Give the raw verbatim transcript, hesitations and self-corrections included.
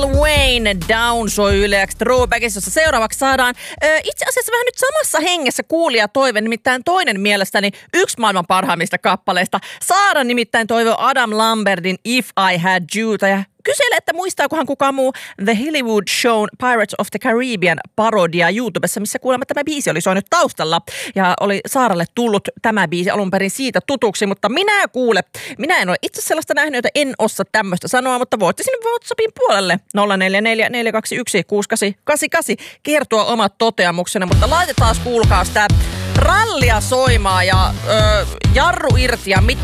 Lil Wayne Down soi Yleäksi Throwbackissa, jossa seuraavaksi saadaan ö, itse asiassa vähän nyt samassa hengessä kuulijatoive, nimittäin toinen mielestäni yksi maailman parhaimmista kappaleista. Saara nimittäin toivoi Adam Lambertin If I Had Youta ja kyselee, että muistaakohan kukaan muu The Hollywood Shown Pirates of the Caribbean parodia YouTubessa, missä kuulemma tämä biisi oli soinut taustalla. Ja oli Saaralle tullut tämä biisi alun perin siitä tutuksi, mutta minä kuule, minä en ole itse sellaista nähnyt, jota en osaa tämmöistä sanoa, mutta voitte sinne WhatsAppin puolelle nolla neljä neljä neljä kaksi yksi kuusi kahdeksan kahdeksan kahdeksan kertoa omat toteamuksenne, mutta laitetaan kuulkaas tää rallia soimaa ja ö, jarru irti ja mitä